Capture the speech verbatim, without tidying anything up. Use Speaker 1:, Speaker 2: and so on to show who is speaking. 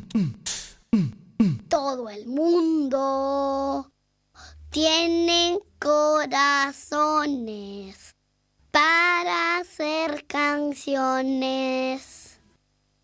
Speaker 1: Todo el mundo tiene corazones para hacer canciones.